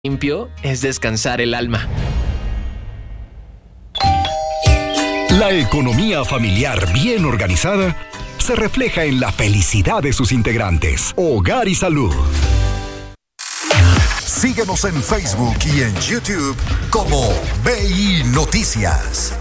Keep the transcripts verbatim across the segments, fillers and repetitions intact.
limpio es descansar el alma. La economía familiar bien organizada se refleja en la felicidad de sus integrantes. Hogar y Salud. Síguenos en Facebook y en YouTube como B I Noticias.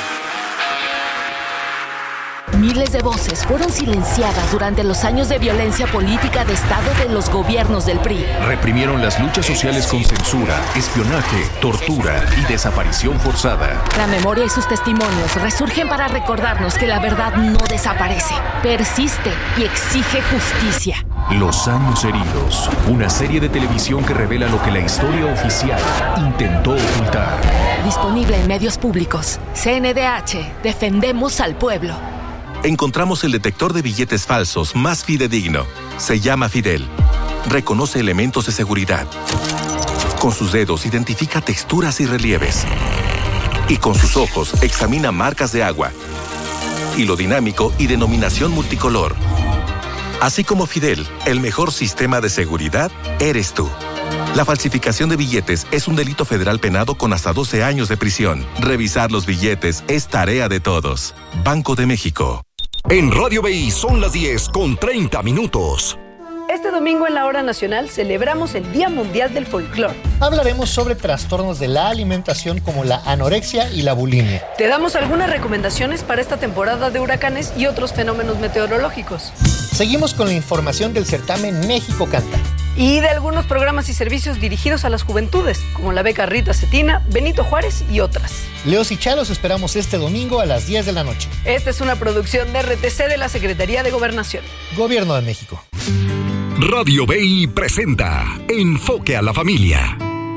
Miles de voces fueron silenciadas durante los años de violencia política de Estado de los gobiernos del P R I. Reprimieron las luchas sociales con censura, espionaje, tortura y desaparición forzada. La memoria y sus testimonios resurgen para recordarnos que la verdad no desaparece, persiste y exige justicia. Los años heridos, una serie de televisión que revela lo que la historia oficial intentó ocultar. Disponible en medios públicos. C N D H, defendemos al pueblo. Encontramos el detector de billetes falsos más fidedigno. Se llama Fidel. Reconoce elementos de seguridad. Con sus dedos identifica texturas y relieves. Y con sus ojos examina marcas de agua. Hilo dinámico y denominación multicolor. Así como Fidel, el mejor sistema de seguridad eres tú. La falsificación de billetes es un delito federal penado con hasta doce años de prisión. Revisar los billetes es tarea de todos. Banco de México. En Radio B I son las diez con treinta minutos. Este domingo en la Hora Nacional celebramos el Día Mundial del Folclor. Hablaremos sobre trastornos de la alimentación como la anorexia y la bulimia. Te damos algunas recomendaciones para esta temporada de huracanes y otros fenómenos meteorológicos. Seguimos con la información del certamen México Canta. Y de algunos programas y servicios dirigidos a las juventudes, como la beca Rita Cetina, Benito Juárez y otras. Leos y Chalos esperamos este domingo a las diez de la noche. Esta es una producción de R T C de la Secretaría de Gobernación. Gobierno de México. Radio B I presenta Enfoque a la Familia.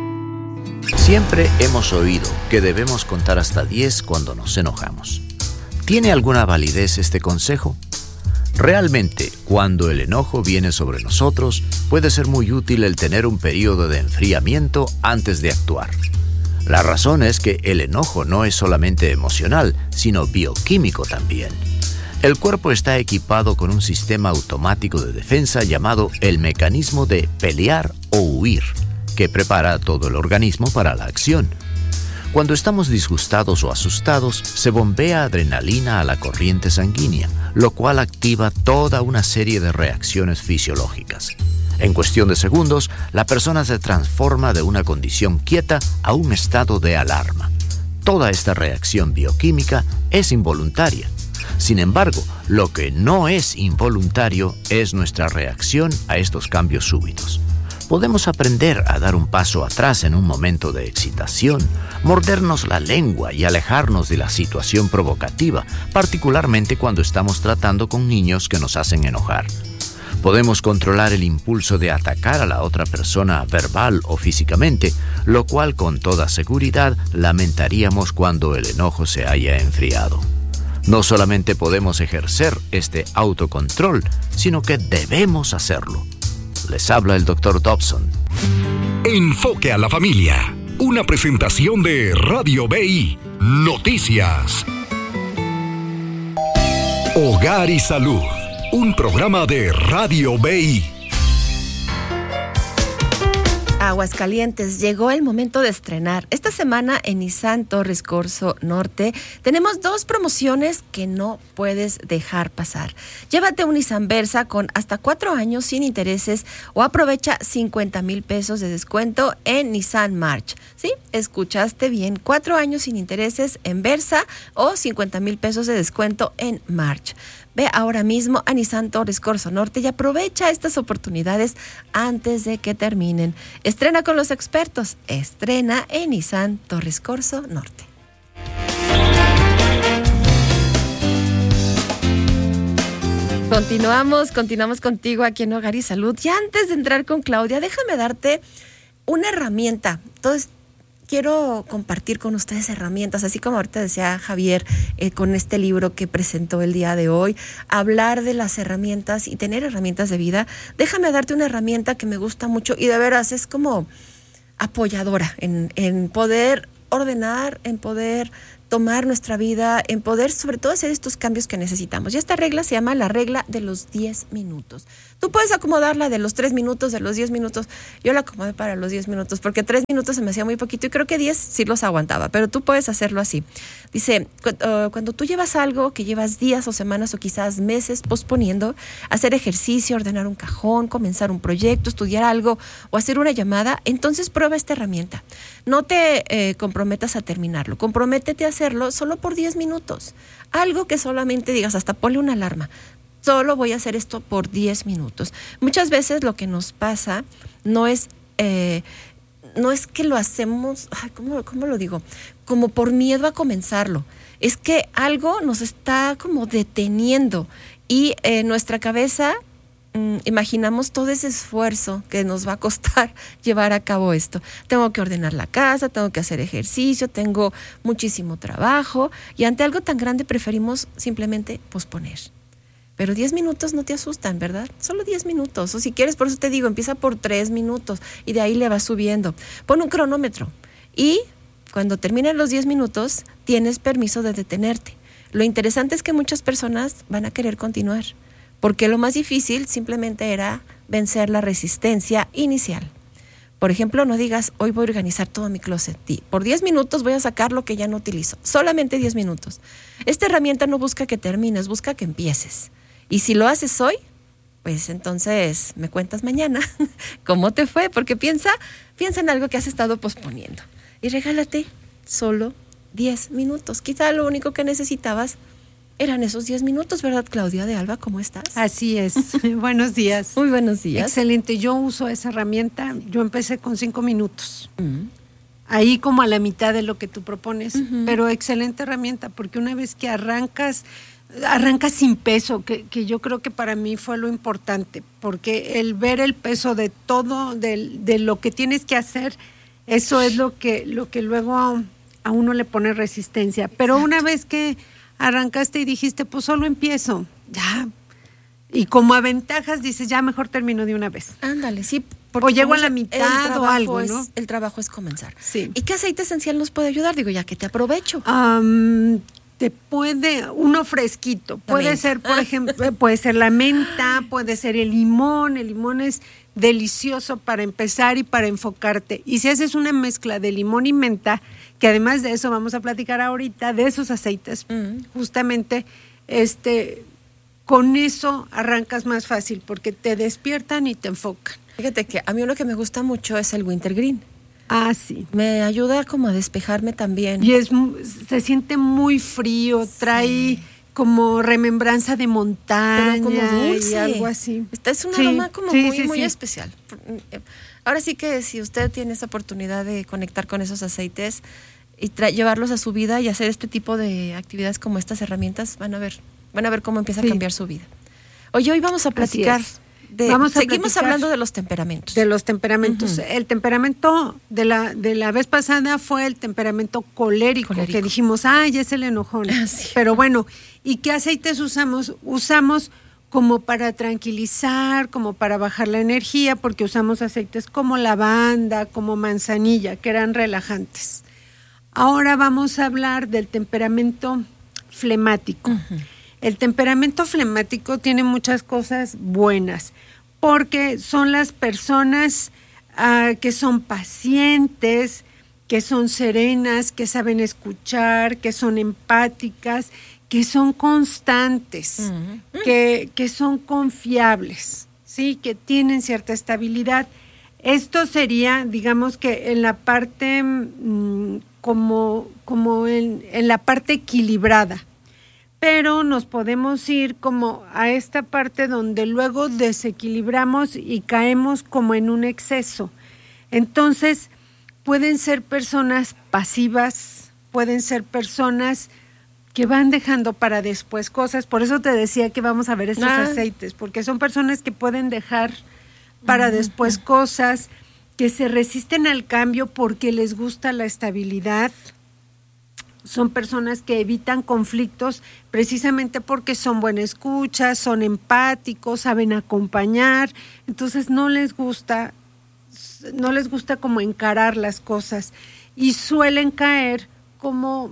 Siempre hemos oído que debemos contar hasta diez cuando nos enojamos. ¿Tiene alguna validez este consejo? Realmente, cuando el enojo viene sobre nosotros, puede ser muy útil el tener un periodo de enfriamiento antes de actuar. La razón es que el enojo no es solamente emocional, sino bioquímico también. El cuerpo está equipado con un sistema automático de defensa llamado el mecanismo de pelear o huir, que prepara todo el organismo para la acción. Cuando estamos disgustados o asustados, se bombea adrenalina a la corriente sanguínea, lo cual activa toda una serie de reacciones fisiológicas. En cuestión de segundos, la persona se transforma de una condición quieta a un estado de alarma. Toda esta reacción bioquímica es involuntaria. Sin embargo, lo que no es involuntario es nuestra reacción a estos cambios súbitos. Podemos aprender a dar un paso atrás en un momento de excitación, mordernos la lengua y alejarnos de la situación provocativa, particularmente cuando estamos tratando con niños que nos hacen enojar. Podemos controlar el impulso de atacar a la otra persona verbal o físicamente, lo cual con toda seguridad lamentaríamos cuando el enojo se haya enfriado. No solamente podemos ejercer este autocontrol, sino que debemos hacerlo. Les habla el doctor Dobson. Enfoque a la Familia. Una presentación de Radio B I Noticias. Hogar y Salud. Un programa de Radio B I. Aguascalientes, llegó el momento de estrenar. Esta semana en Nissan Torres Corzo Norte tenemos dos promociones que no puedes dejar pasar. Llévate un Nissan Versa con hasta cuatro años sin intereses o aprovecha cincuenta mil pesos de descuento en Nissan March. ¿Sí? Escuchaste bien, cuatro años sin intereses en Versa o cincuenta mil pesos de descuento en March. Ve ahora mismo a Nissan Torres Corzo Norte y aprovecha estas oportunidades antes de que terminen. Estrena con los expertos. Estrena en Nissan Torres Corzo Norte. Continuamos, continuamos contigo aquí en Hogar y Salud. Y antes de entrar con Claudia, déjame darte una herramienta. Entonces, quiero compartir con ustedes herramientas, así como ahorita decía Javier, eh, con este libro que presentó el día de hoy, hablar de las herramientas y tener herramientas de vida. Déjame darte una herramienta que me gusta mucho y de veras es como apoyadora en, en poder ordenar, en poder tomar nuestra vida, en poder sobre todo hacer estos cambios que necesitamos. Y esta regla se llama la regla de los diez minutos. Tú puedes acomodarla de los tres minutos, de los diez minutos. Yo la acomodé para los diez minutos porque tres minutos se me hacía muy poquito y creo que diez sí los aguantaba, pero tú puedes hacerlo así. Dice, cuando tú llevas algo que llevas días o semanas o quizás meses posponiendo, hacer ejercicio, ordenar un cajón, comenzar un proyecto, estudiar algo o hacer una llamada, entonces prueba esta herramienta. No te eh, comprometas a terminarlo, comprométete a hacerlo solo por diez minutos. Algo que solamente digas, hasta ponle una alarma. Solo voy a hacer esto por diez minutos. Muchas veces lo que nos pasa no es, eh, no es que lo hacemos, ay, ¿cómo, cómo lo digo? Como por miedo a comenzarlo. Es que algo nos está como deteniendo y en eh, nuestra cabeza mm, imaginamos todo ese esfuerzo que nos va a costar llevar a cabo esto. Tengo que ordenar la casa, tengo que hacer ejercicio, tengo muchísimo trabajo y ante algo tan grande preferimos simplemente posponer. Pero diez minutos no te asustan, ¿verdad? Solo diez minutos. O si quieres, por eso te digo, empieza por tres minutos y de ahí le vas subiendo. Pon un cronómetro y cuando terminen los diez minutos, tienes permiso de detenerte. Lo interesante es que muchas personas van a querer continuar, porque lo más difícil simplemente era vencer la resistencia inicial. Por ejemplo, no digas, hoy voy a organizar todo mi closet. Por diez minutos voy a sacar lo que ya no utilizo. Solamente diez minutos. Esta herramienta no busca que termines, busca que empieces. Y si lo haces hoy, pues entonces me cuentas mañana cómo te fue, porque piensa, piensa en algo que has estado posponiendo y regálate solo diez minutos. Quizá lo único que necesitabas eran esos diez minutos, ¿verdad, Claudia de Alba? ¿Cómo estás? Así es. Buenos días. Muy buenos días. Excelente. Yo uso esa herramienta. Yo empecé con cinco minutos. Mm. Ahí como a la mitad de lo que tú propones. Uh-huh. Pero excelente herramienta, porque una vez que arrancas... Arranca sin peso, que, que yo creo que para mí fue lo importante, porque el ver el peso de todo, de, de lo que tienes que hacer, eso es lo que, lo que luego a, a uno le pone resistencia. Pero Exacto. Una vez que arrancaste y dijiste, pues solo empiezo, ya, y como aventajas dices, ya mejor termino de una vez. Ándale, sí. O llego a la mitad o algo, es, ¿no? El trabajo es comenzar. Sí. ¿Y qué aceite esencial nos puede ayudar? Digo, ya que te aprovecho. Um, Te puede, uno fresquito, la puede menta. Ser, por ejemplo, puede ser la menta, puede ser el limón, el limón es delicioso para empezar y para enfocarte. Y si haces una mezcla de limón y menta, que además de eso vamos a platicar ahorita, de esos aceites, mm. justamente, este, con eso arrancas más fácil, porque te despiertan y te enfocan. Fíjate que a mí uno que me gusta mucho es el wintergreen. Ah, sí. Me ayuda como a despejarme también. Y es se siente muy frío, trae sí. como remembranza de montaña. Pero como dulce. Y algo así. Esta es un sí. aroma como sí, muy, sí, muy sí. especial. Ahora sí que si usted tiene esa oportunidad de conectar con esos aceites y tra- llevarlos a su vida y hacer este tipo de actividades como estas herramientas, van a ver, van a ver cómo empieza sí. a cambiar su vida. Oye, hoy vamos a platicar... De, Vamos a seguimos hablando de los temperamentos. De los temperamentos. Uh-huh. El temperamento de la de la vez pasada fue el temperamento colérico, colérico. Que dijimos, ah, ya es el enojón. Ah, sí. Pero bueno, ¿y qué aceites usamos? Usamos como para tranquilizar, como para bajar la energía, porque usamos aceites como lavanda, como manzanilla, que eran relajantes. Ahora vamos a hablar del temperamento flemático. Uh-huh. El temperamento flemático tiene muchas cosas buenas, porque son las personas uh, que son pacientes, que son serenas, que saben escuchar, que son empáticas, que son constantes, uh-huh. que, que son confiables, ¿sí? Que tienen cierta estabilidad. Esto sería, digamos que en la parte, mmm, como, como en, en la parte equilibrada. Pero nos podemos ir como a esta parte donde luego desequilibramos y caemos como en un exceso. Entonces, pueden ser personas pasivas, pueden ser personas que van dejando para después cosas. Por eso te decía que vamos a ver estos ah. aceites, porque son personas que pueden dejar para uh-huh. después cosas, que se resisten al cambio porque les gusta la estabilidad. Son personas que evitan conflictos precisamente porque son buena escucha, son empáticos, saben acompañar, entonces no les gusta, no les gusta como encarar las cosas y suelen caer como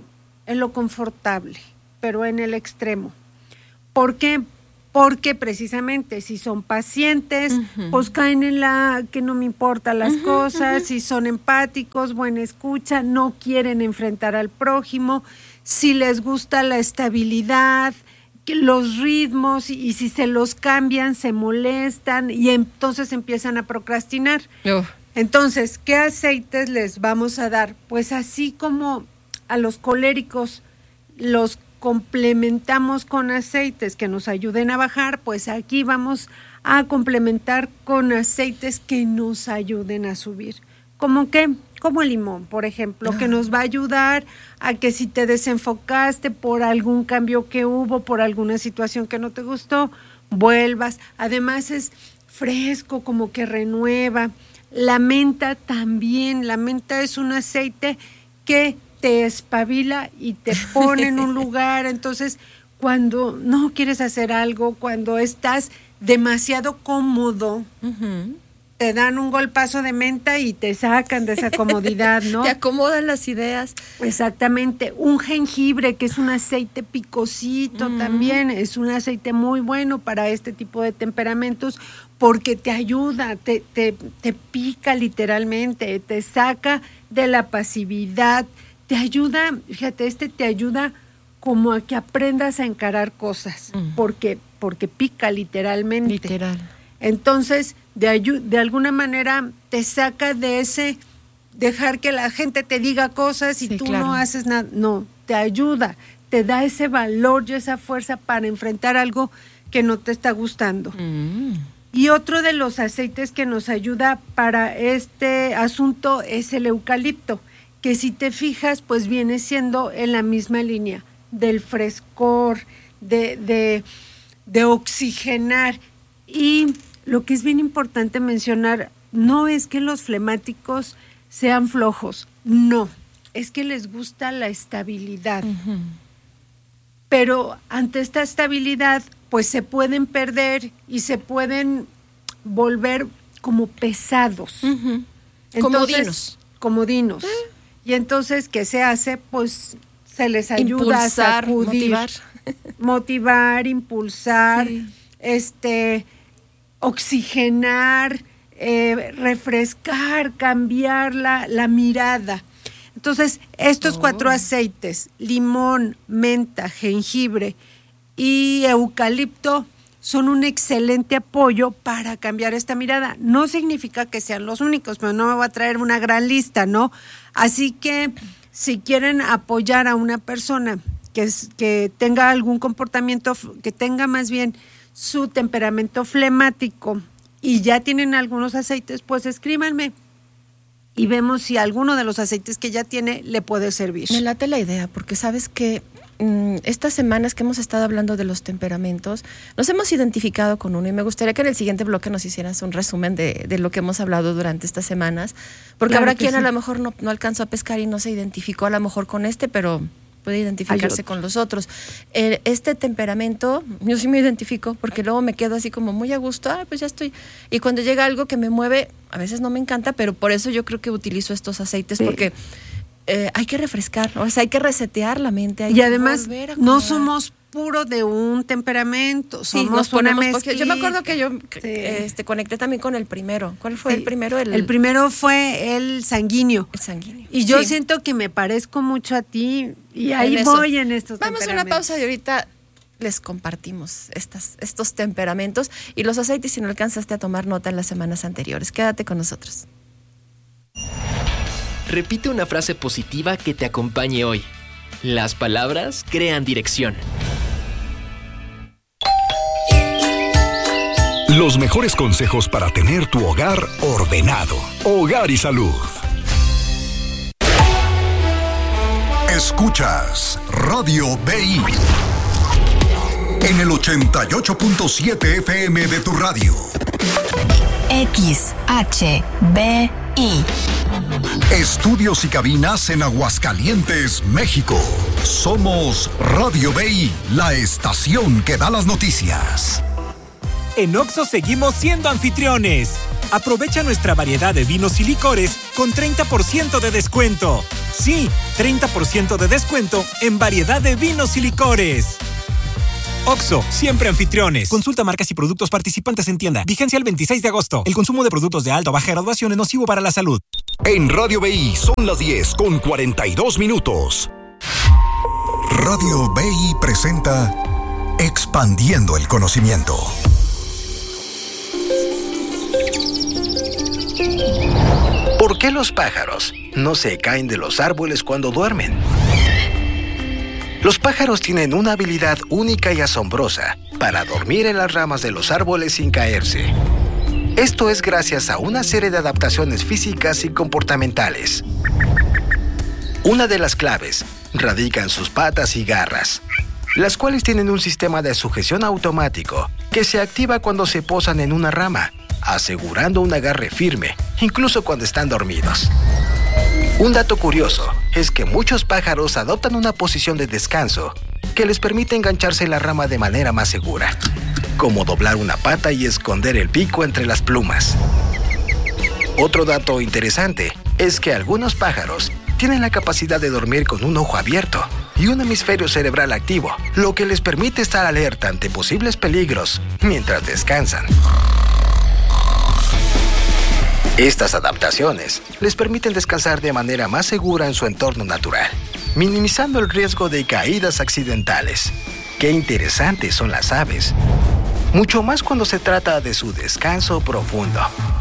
en lo confortable, pero en el extremo. ¿Por qué? Porque precisamente si son pacientes, uh-huh. pues caen en la que no me importan las uh-huh, cosas, uh-huh. si son empáticos, buena escucha, no quieren enfrentar al prójimo, si les gusta la estabilidad, los ritmos, y, y si se los cambian, se molestan y entonces empiezan a procrastinar. Uh. Entonces, ¿qué aceites les vamos a dar? Pues así como a los coléricos los complementamos con aceites que nos ayuden a bajar, pues aquí vamos a complementar con aceites que nos ayuden a subir. ¿Cómo qué? Como el limón, por ejemplo, ah. que nos va a ayudar a que si te desenfocaste por algún cambio que hubo, por alguna situación que no te gustó, vuelvas. Además es fresco, como que renueva. La menta también, la menta es un aceite que te espabila y te pone en un lugar. Entonces, cuando no quieres hacer algo, cuando estás demasiado cómodo, uh-huh. te dan un golpazo de menta y te sacan de esa comodidad, ¿no? Te acomodan las ideas. Exactamente. Un jengibre, que es un aceite picosito uh-huh. también, es un aceite muy bueno para este tipo de temperamentos porque te ayuda, te, te, te pica literalmente, te saca de la pasividad, te ayuda, fíjate, este te ayuda como a que aprendas a encarar cosas, mm. porque, porque pica literalmente. Literal. Entonces, de, ayu- de alguna manera te saca de ese dejar que la gente te diga cosas y sí, tú claro. no haces nada. No, te ayuda, te da ese valor y esa fuerza para enfrentar algo que no te está gustando. Mm. Y otro de los aceites que nos ayuda para este asunto es el eucalipto, que si te fijas, pues viene siendo en la misma línea del frescor, de, de, de oxigenar. Y lo que es bien importante mencionar, no es que los flemáticos sean flojos, no, es que les gusta la estabilidad. Uh-huh. Pero ante esta estabilidad, pues se pueden perder y se pueden volver como pesados. Uh-huh. Entonces, comodinos. Comodinos. Uh-huh. Y entonces, ¿qué se hace? Pues se les ayuda impulsar, a sacudir, motivar, motivar impulsar, sí. este, oxigenar, eh, refrescar, cambiar la, la mirada. Entonces, estos oh. cuatro aceites, limón, menta, jengibre y eucalipto, son un excelente apoyo para cambiar esta mirada. No significa que sean los únicos, pero no me voy a traer una gran lista, ¿no? Así que si quieren apoyar a una persona que, es, que tenga algún comportamiento, que tenga más bien su temperamento flemático y ya tienen algunos aceites, pues escríbanme y vemos si alguno de los aceites que ya tiene le puede servir. Me late la idea, porque sabes que mmm, estas semanas que hemos estado hablando de los temperamentos, nos hemos identificado con uno y me gustaría que en el siguiente bloque nos hicieras un resumen de, de lo que hemos hablado durante estas semanas, porque claro habrá quien sí. a lo mejor no, no alcanzó a pescar y no se identificó a lo mejor con este, pero puede identificarse Ayuda. con los otros. Eh, este temperamento, yo sí me identifico, porque luego me quedo así como muy a gusto, ah, pues ya estoy. Y cuando llega algo que me mueve, a veces no me encanta, pero por eso yo creo que utilizo estos aceites, sí. porque eh, hay que refrescar, o sea, hay que resetear la mente. Hay y que además, no somos puro de un temperamento, somos sí, nos ponemos una porque yo me acuerdo que yo sí. este, conecté también con el primero. ¿Cuál fue sí. el primero? El, el primero fue el sanguíneo. El sanguíneo. Y yo sí. siento que me parezco mucho a ti y ahí en voy en estos Vamos temperamentos. Vamos a una pausa y ahorita les compartimos estas, estos temperamentos y los aceites si no alcanzaste a tomar nota en las semanas anteriores. Quédate con nosotros. Repite una frase positiva que te acompañe hoy. Las palabras crean dirección. Los mejores consejos para tener tu hogar ordenado. Hogar y Salud. Escuchas Radio B I en el ochenta y ocho punto siete F M de tu radio. X H B I. Estudios y cabinas en Aguascalientes, México. Somos Radio B I, la estación que da las noticias. En Oxxo seguimos siendo anfitriones. Aprovecha nuestra variedad de vinos y licores con treinta por ciento de descuento. Sí, treinta por ciento de descuento en variedad de vinos y licores. Oxxo, siempre anfitriones. Consulta marcas y productos participantes en tienda. Vigencia el veintiséis de agosto. El consumo de productos de alta o baja graduación es nocivo para la salud. En Radio B I son las diez con cuarenta y dos minutos. Radio B I presenta Expandiendo el Conocimiento. ¿Por qué los pájaros no se caen de los árboles cuando duermen? Los pájaros tienen una habilidad única y asombrosa para dormir en las ramas de los árboles sin caerse. Esto es gracias a una serie de adaptaciones físicas y comportamentales. Una de las claves radica en sus patas y garras, las cuales tienen un sistema de sujeción automático que se activa cuando se posan en una rama, asegurando un agarre firme, incluso cuando están dormidos. Un dato curioso es que muchos pájaros adoptan una posición de descanso que les permite engancharse en la rama de manera más segura, como doblar una pata y esconder el pico entre las plumas. Otro dato interesante es que algunos pájaros tienen la capacidad de dormir con un ojo abierto y un hemisferio cerebral activo, lo que les permite estar alerta ante posibles peligros mientras descansan. Estas adaptaciones les permiten descansar de manera más segura en su entorno natural, minimizando el riesgo de caídas accidentales. Qué interesantes son las aves, mucho más cuando se trata de su descanso profundo.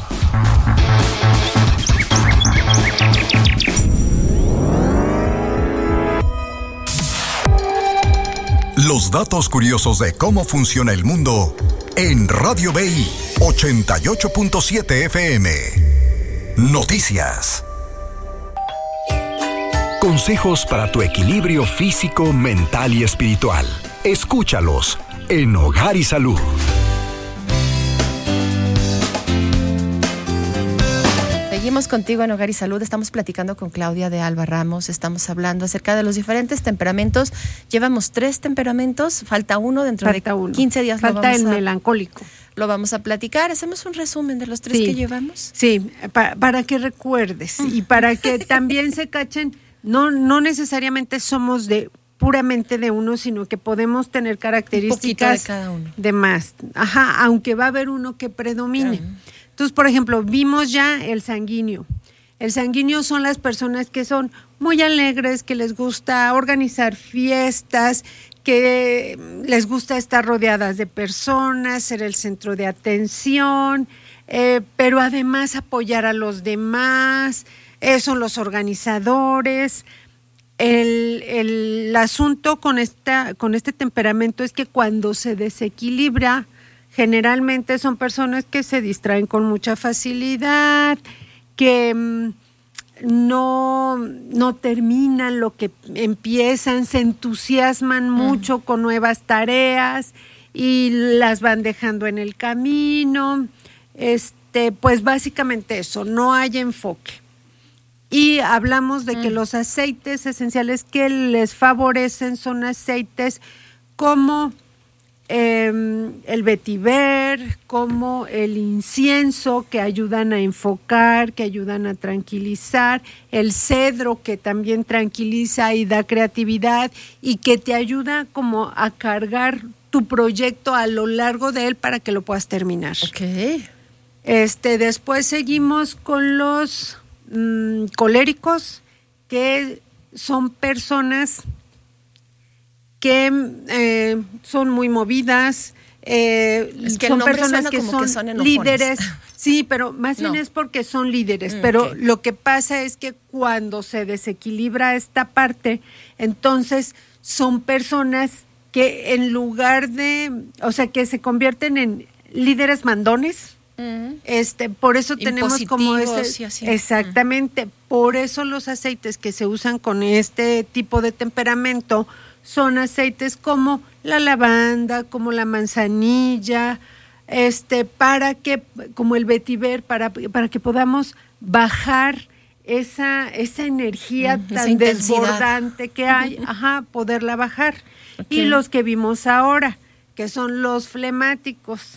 Los datos curiosos de cómo funciona el mundo en Radio B I ochenta y ocho punto siete F M. Noticias. Consejos para tu equilibrio físico, mental y espiritual. Escúchalos en Hogar y Salud. Seguimos contigo en Hogar y Salud. Estamos platicando con Claudia de Alba Ramos. Estamos hablando acerca de los diferentes temperamentos. Llevamos tres temperamentos. Falta uno dentro Falta de uno. quince días. Falta lo vamos el a, melancólico. Lo vamos a platicar. Hacemos un resumen de los tres Sí. que llevamos. Sí, pa- para que recuerdes y para que también se cachen, no, no necesariamente somos de puramente de uno, sino que podemos tener características de cada uno. de más. Ajá, aunque va a haber uno que predomine. Claro. Entonces, por ejemplo, vimos ya el sanguíneo. El sanguíneo son las personas que son muy alegres, que les gusta organizar fiestas, que les gusta estar rodeadas de personas, ser el centro de atención, eh, pero además apoyar a los demás, eh, son los organizadores. El, el asunto con, esta, con este temperamento es que cuando se desequilibra, generalmente son personas que se distraen con mucha facilidad, que mmm, no, no terminan lo que empiezan, se entusiasman mucho mm. con nuevas tareas y las van dejando en el camino. Este, pues básicamente eso, no hay enfoque. Y hablamos de mm. que los aceites esenciales que les favorecen son aceites como Eh, el vetiver, como el incienso, que ayudan a enfocar, que ayudan a tranquilizar, el cedro, que también tranquiliza y da creatividad y que te ayuda como a cargar tu proyecto a lo largo de él para que lo puedas terminar. Okay. Este, después seguimos con los mmm, coléricos, que son personas que eh, son muy movidas, eh, es que son el personas que son, que son líderes. Sí, pero más no. bien es porque son líderes. Mm, pero okay. lo que pasa es que cuando se desequilibra esta parte, entonces son personas que en lugar de, o sea, que se convierten en líderes mandones. Mm. Este, por eso tenemos como ese, exactamente, mm. por eso los aceites que se usan con este tipo de temperamento son aceites como la lavanda, como la manzanilla, este, para que, como el vetiver, para, para que podamos bajar esa, esa energía mm, tan esa desbordante que hay, ajá, poderla bajar. Okay. Y los que vimos ahora, que son los flemáticos,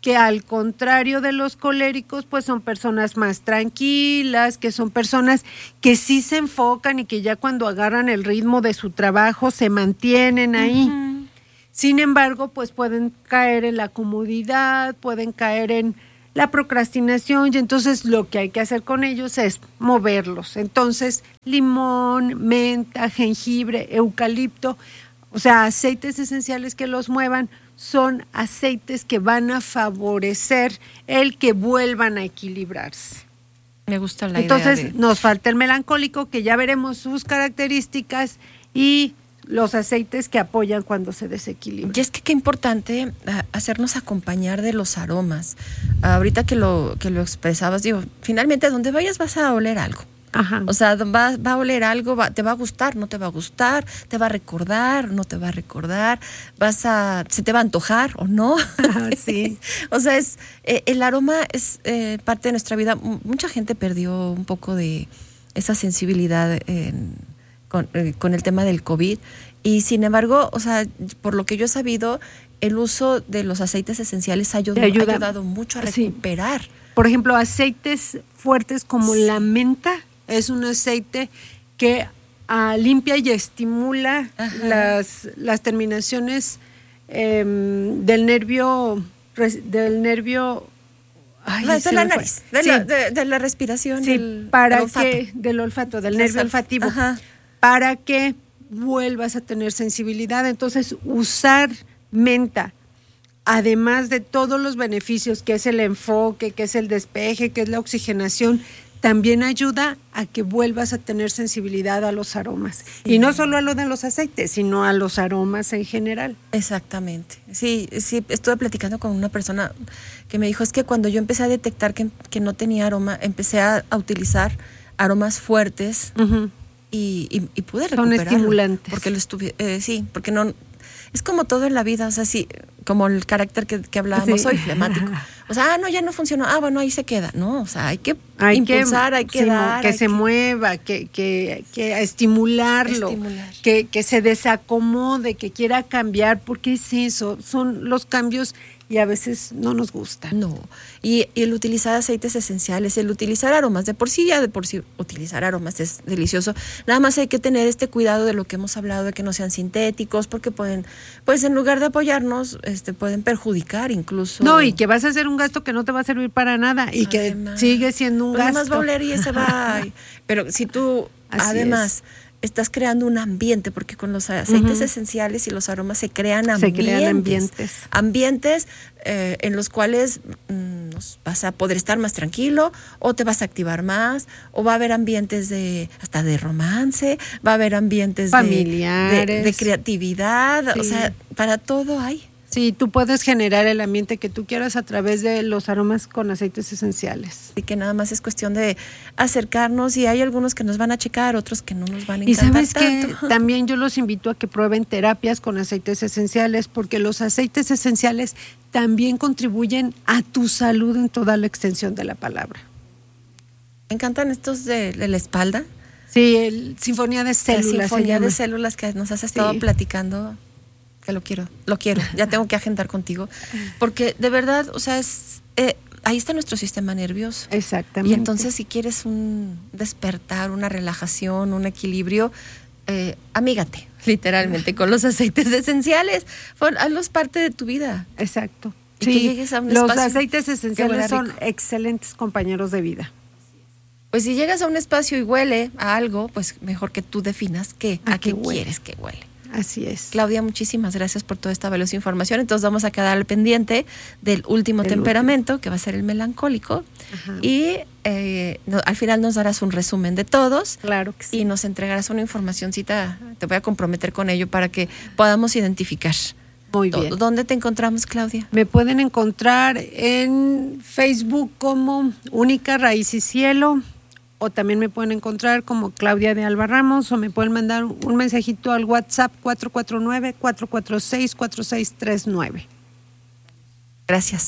que al contrario de los coléricos, pues son personas más tranquilas, que son personas que sí se enfocan y que ya cuando agarran el ritmo de su trabajo se mantienen ahí. Uh-huh. Sin embargo, pues pueden caer en la comodidad, pueden caer en la procrastinación, y entonces lo que hay que hacer con ellos es moverlos. Entonces, limón, menta, jengibre, eucalipto, o sea, aceites esenciales que los muevan, son aceites que van a favorecer el que vuelvan a equilibrarse. Me gusta la Entonces, idea de... nos falta el melancólico, que ya veremos sus características, y los aceites que apoyan cuando se desequilibra. Y es que qué importante hacernos acompañar de los aromas. Ahorita que lo, que lo expresabas, digo, finalmente donde vayas vas a oler algo. Ajá. O sea, va, va a oler algo, va, te va a gustar, no te va a gustar, te va a recordar, no te va a recordar, vas a, se te va a antojar o no. Ah, sí. O sea, es eh, el aroma es eh, parte de nuestra vida. Mucha gente perdió un poco de esa sensibilidad en, con, eh, con el tema del COVID, y sin embargo, o sea, por lo que yo he sabido, el uso de los aceites esenciales ha ayudado, ayuda. ha ayudado mucho a recuperar. Sí. Por ejemplo, aceites fuertes como sí. la menta es un aceite que uh, limpia y estimula las, las terminaciones eh, del nervio del nervio ay, no, de la nariz, de, sí. la, de, de la respiración, sí, del, para del olfato. Que, del olfato, del nervio olfativo, Ajá. para que vuelvas a tener sensibilidad. Entonces, usar menta, además de todos los beneficios que es el enfoque, que es el despeje, que es la oxigenación, también ayuda a que vuelvas a tener sensibilidad a los aromas. Sí. Y no solo a lo de los aceites, sino a los aromas en general. Exactamente. Sí, sí, estuve platicando con una persona que me dijo, es que cuando yo empecé a detectar que, que no tenía aroma, empecé a, a utilizar aromas fuertes uh-huh. y, y, y pude recuperarlo. Son estimulantes. Porque lo estuve, eh, sí, porque no... Es como todo en la vida, o sea, sí, como el carácter que, que hablábamos, sí. soy flemático. O sea, ah, no, ya no funcionó, ah, bueno, ahí se queda. No, o sea, hay que hay impulsar, que, hay que sí, dar. Que hay se que... mueva, que, que, que estimularlo, Estimular. que, que se desacomode, que quiera cambiar, porque es eso, son los cambios y a veces no nos gustan. No, y, y el utilizar aceites esenciales, el utilizar aromas, de por sí ya de por sí utilizar aromas es delicioso, nada más hay que tener este cuidado de lo que hemos hablado, de que no sean sintéticos, porque pueden, pues en lugar de apoyarnos, este pueden perjudicar incluso. No, y que vas a hacer un gasto que no te va a servir para nada, y además, que sigue siendo un pues gasto. Además va a oler y se va, pero si tú, Así además... Es. Estás creando un ambiente, porque con los aceites uh-huh. esenciales y los aromas se crean ambientes. Se crean ambientes. Ambientes eh, en los cuales mmm, vas a poder estar más tranquilo, o te vas a activar más, o va a haber ambientes de hasta de romance, va a haber ambientes familiares, de, de, de creatividad, sí. O sea, para todo hay. Sí, tú puedes generar el ambiente que tú quieras a través de los aromas con aceites esenciales. Y que nada más es cuestión de acercarnos, y hay algunos que nos van a checar, otros que no nos van a encantar. Y sabes tanto. que también yo los invito a que prueben terapias con aceites esenciales, porque los aceites esenciales también contribuyen a tu salud en toda la extensión de la palabra. Me encantan estos de, de la espalda. Sí, el Sinfonía de Células. La Sinfonía de Células que nos has estado sí. platicando. Que lo quiero, lo quiero, ya tengo que agendar contigo, porque de verdad, o sea, es eh, ahí está nuestro sistema nervioso. Exactamente. Y entonces si quieres un despertar, una relajación, un equilibrio, eh, amígate, literalmente, con los aceites esenciales, hazlos parte de tu vida. Exacto. Y sí, que llegues a un los espacio aceites esenciales son excelentes compañeros de vida. Pues si llegas a un espacio y huele a algo, pues mejor que tú definas qué, a, a qué huele. Quieres que huele. Así es. Claudia, muchísimas gracias por toda esta valiosa información. Entonces vamos a quedar al pendiente del último el temperamento, último. Que va a ser el melancólico. Ajá. Y eh, no, al final nos darás un resumen de todos. Claro que sí. Y nos entregarás una informacioncita, te voy a comprometer con ello para que podamos identificar. Muy bien. ¿Dónde te encontramos, Claudia? Me pueden encontrar en Facebook como Única Raíz y Cielo, o también me pueden encontrar como Claudia de Alba Ramos, o me pueden mandar un mensajito al WhatsApp cuatro cuatro nueve, cuatro cuatro seis, cuatro seis tres nueve. Gracias.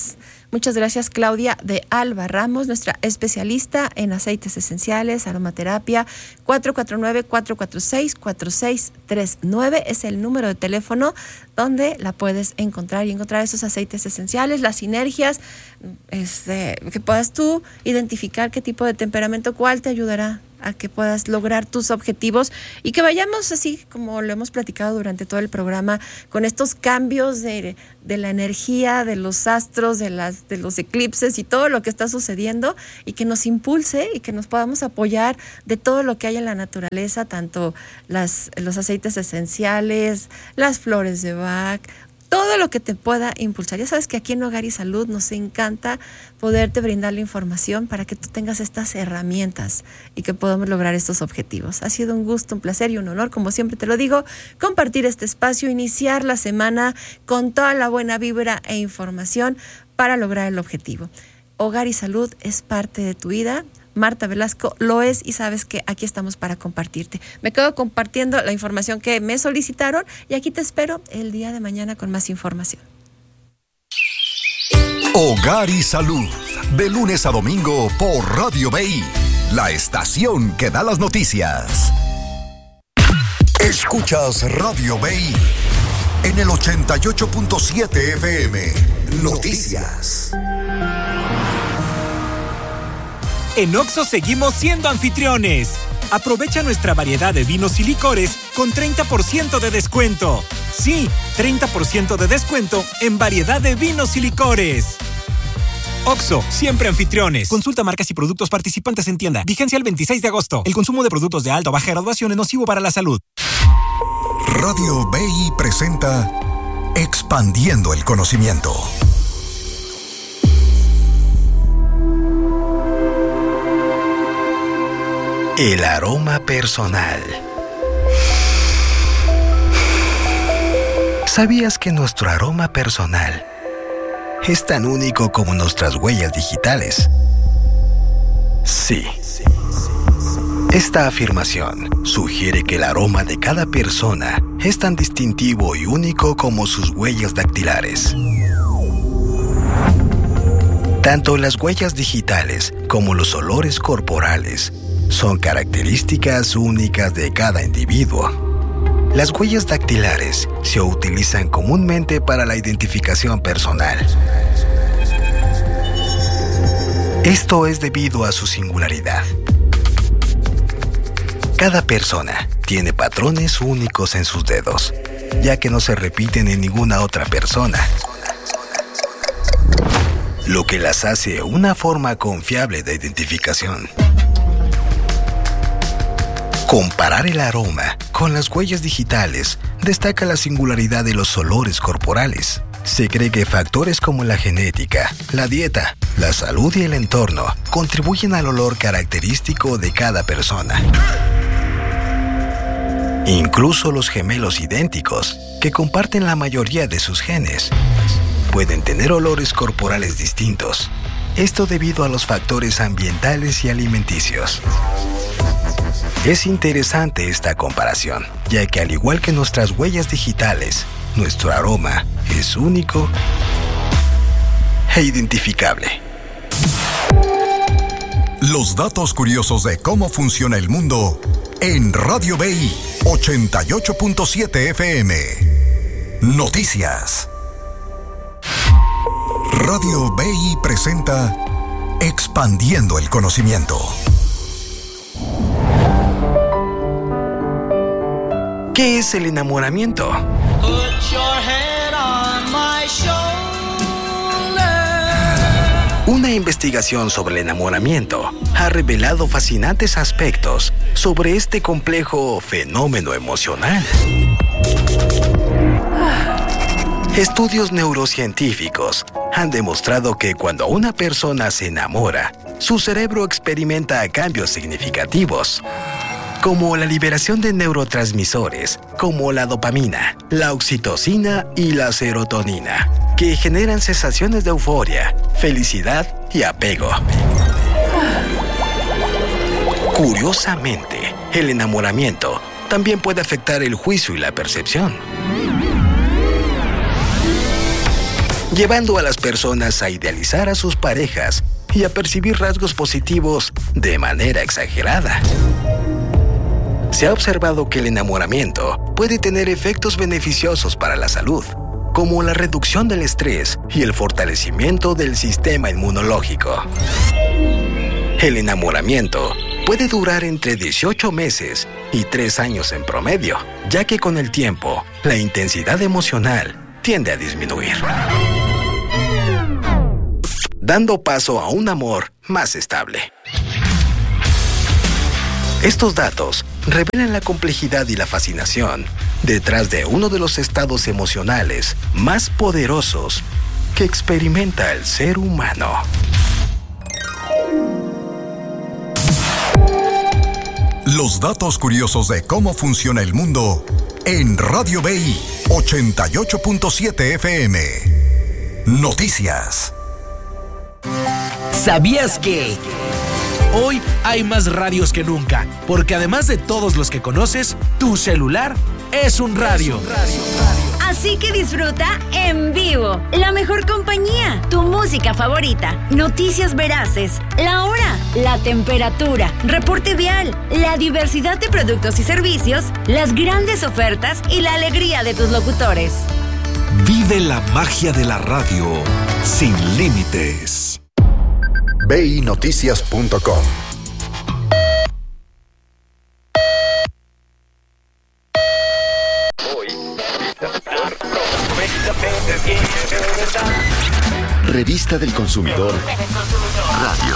Muchas gracias, Claudia de Alba Ramos, nuestra especialista en aceites esenciales, aromaterapia. Cuatro cuatro nueve, cuatro cuatro seis, cuatro seis tres nueve es el número de teléfono donde la puedes encontrar y encontrar esos aceites esenciales, las sinergias, este, que puedas tú identificar qué tipo de temperamento, cuál te ayudará a que puedas lograr tus objetivos y que vayamos así como lo hemos platicado durante todo el programa, con estos cambios de, de la energía, de los astros, de, las, de los eclipses y todo lo que está sucediendo, y que nos impulse y que nos podamos apoyar de todo lo que hay en la naturaleza, tanto las, los aceites esenciales, las flores de Bach, todo lo que te pueda impulsar. Ya sabes que aquí en Hogar y Salud nos encanta poderte brindar la información para que tú tengas estas herramientas y que podamos lograr estos objetivos. Ha sido un gusto, un placer y un honor, como siempre te lo digo, compartir este espacio, iniciar la semana con toda la buena vibra e información para lograr el objetivo. Hogar y Salud es parte de tu vida. Marta Velasco lo es, y sabes que aquí estamos para compartirte. Me quedo compartiendo la información que me solicitaron y aquí te espero el día de mañana con más información. Hogar y Salud, de lunes a domingo por Radio B I, la estación que da las noticias. Escuchas Radio B I en el ochenta y ocho punto siete F M. Noticias. En Oxxo seguimos siendo anfitriones. Aprovecha nuestra variedad de vinos y licores con treinta por ciento de descuento. Sí, treinta por ciento de descuento en variedad de vinos y licores. Oxxo, siempre anfitriones. Consulta marcas y productos participantes en tienda. Vigencia el veintiséis de agosto. El consumo de productos de alta o baja graduación es nocivo para la salud. Radio B I presenta Expandiendo el Conocimiento. El aroma personal. ¿Sabías que nuestro aroma personal es tan único como nuestras huellas digitales? Sí. Esta afirmación sugiere que el aroma de cada persona es tan distintivo y único como sus huellas dactilares. Tanto las huellas digitales como los olores corporales son características únicas de cada individuo. Las huellas dactilares se utilizan comúnmente para la identificación personal. Esto es debido a su singularidad. Cada persona tiene patrones únicos en sus dedos, ya que no se repiten en ninguna otra persona, lo que las hace una forma confiable de identificación. Comparar el aroma con las huellas digitales destaca la singularidad de los olores corporales. Se cree que factores como la genética, la dieta, la salud y el entorno contribuyen al olor característico de cada persona. Incluso los gemelos idénticos, que comparten la mayoría de sus genes, pueden tener olores corporales distintos. Esto debido a los factores ambientales y alimenticios. Es interesante esta comparación, ya que al igual que nuestras huellas digitales, nuestro aroma es único e identificable. Los datos curiosos de cómo funciona el mundo en Radio B I ochenta y ocho punto siete F M. Noticias. Radio B I presenta Expandiendo el Conocimiento. ¿Qué es el enamoramiento? Una investigación sobre el enamoramiento ha revelado fascinantes aspectos sobre este complejo fenómeno emocional. Estudios neurocientíficos han demostrado que cuando una persona se enamora, su cerebro experimenta cambios significativos, como la liberación de neurotransmisores, como la dopamina, la oxitocina y la serotonina, que generan sensaciones de euforia, felicidad y apego. Curiosamente, el enamoramiento también puede afectar el juicio y la percepción. llevando a las personas a idealizar a sus parejas y a percibir rasgos positivos de manera exagerada. Se ha observado que el enamoramiento puede tener efectos beneficiosos para la salud, como la reducción del estrés y el fortalecimiento del sistema inmunológico. El enamoramiento puede durar entre dieciocho meses y tres años en promedio, ya que con el tiempo, la intensidad emocional tiende a disminuir, dando paso a un amor más estable. Estos datos revelan la complejidad y la fascinación detrás de uno de los estados emocionales más poderosos que experimenta el ser humano. Los datos curiosos de cómo funciona el mundo en Radio B I ochenta y ocho punto siete F M. Noticias. ¿Sabías que hoy hay más radios que nunca? Porque además de todos los que conoces, tu celular es un radio. Así que disfruta en vivo la mejor compañía, tu música favorita, noticias veraces, la hora, la temperatura, reporte vial, la diversidad de productos y servicios, las grandes ofertas y la alegría de tus locutores. Vive la magia de la radio sin límites. B I noticias punto com. Revista del Consumidor Radio.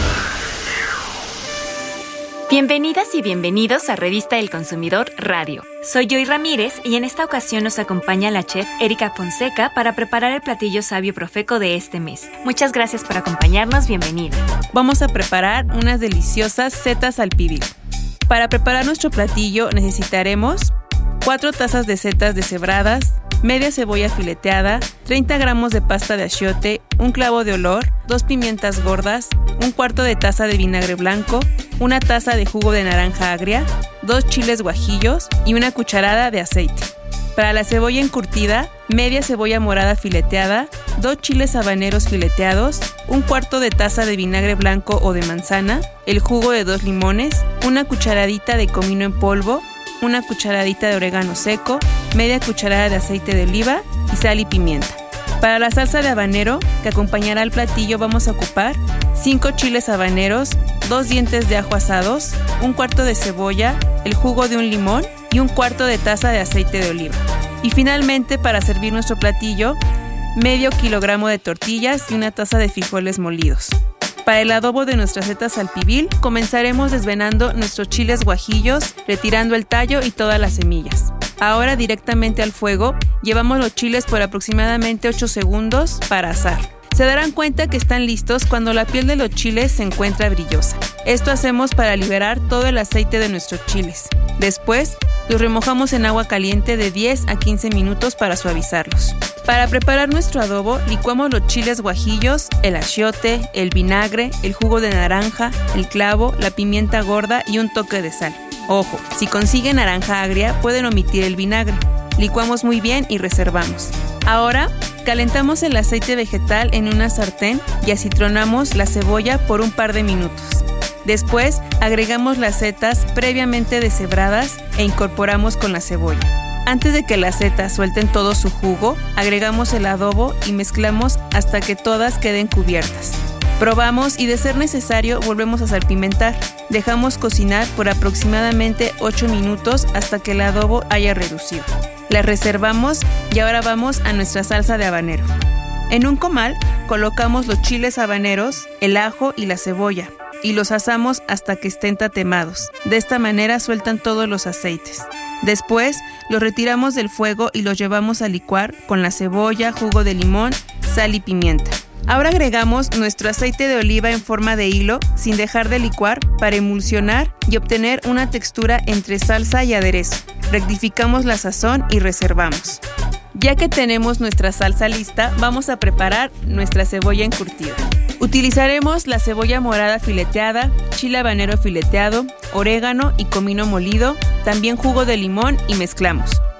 Bienvenidas y bienvenidos a Revista del Consumidor Radio. Soy Joy Ramírez y en esta ocasión nos acompaña la chef Erika Fonseca para preparar el platillo sabio profeco de este mes. Muchas gracias por acompañarnos, bienvenida. Vamos a preparar unas deliciosas setas al pibil. Para preparar nuestro platillo necesitaremos cuatro tazas de setas deshebradas, media cebolla fileteada, treinta gramos de pasta de achiote, un clavo de olor, dos pimientas gordas, un cuarto de taza de vinagre blanco, una taza de jugo de naranja agria, dos chiles guajillos y una cucharada de aceite. Para la cebolla encurtida, media cebolla morada fileteada, dos chiles habaneros fileteados, un cuarto de taza de vinagre blanco o de manzana, el jugo de dos limones, una cucharadita de comino en polvo, una cucharadita de orégano seco, media cucharada de aceite de oliva y sal y pimienta. Para la salsa de habanero que acompañará al platillo vamos a ocupar cinco chiles habaneros, dos dientes de ajo asados, un cuarto de cebolla, el jugo de un limón y un cuarto de taza de aceite de oliva. Y finalmente, para servir nuestro platillo, medio kilogramo de tortillas y una taza de frijoles molidos. Para el adobo de nuestras setas al pibil, comenzaremos desvenando nuestros chiles guajillos, retirando el tallo y todas las semillas. Ahora directamente al fuego, llevamos los chiles por aproximadamente ocho segundos para asar. Se darán cuenta que están listos cuando la piel de los chiles se encuentra brillosa. Esto hacemos para liberar todo el aceite de nuestros chiles. Después, los remojamos en agua caliente de diez a quince minutos para suavizarlos. Para preparar nuestro adobo, licuamos los chiles guajillos, el achiote, el vinagre, el jugo de naranja, el clavo, la pimienta gorda y un toque de sal. Ojo, si consiguen naranja agria, pueden omitir el vinagre. Licuamos muy bien y reservamos. Ahora, calentamos el aceite vegetal en una sartén y acitronamos la cebolla por un par de minutos. Después, agregamos las setas previamente deshebradas e incorporamos con la cebolla. Antes de que las setas suelten todo su jugo, agregamos el adobo y mezclamos hasta que todas queden cubiertas. Probamos y de ser necesario volvemos a salpimentar. Dejamos cocinar por aproximadamente ocho minutos hasta que el adobo haya reducido. Las reservamos y ahora vamos a nuestra salsa de habanero. En un comal colocamos los chiles habaneros, el ajo y la cebolla y los asamos hasta que estén tatemados. De esta manera sueltan todos los aceites. Después los retiramos del fuego y los llevamos a licuar con la cebolla, jugo de limón, sal y pimienta. Ahora agregamos nuestro aceite de oliva en forma de hilo sin dejar de licuar para emulsionar y obtener una textura entre salsa y aderezo. Rectificamos la sazón y reservamos. Ya que tenemos nuestra salsa lista, vamos a preparar nuestra cebolla encurtida. Utilizaremos la cebolla morada fileteada, chile habanero fileteado, orégano y comino molido, también jugo de limón y mezclamos.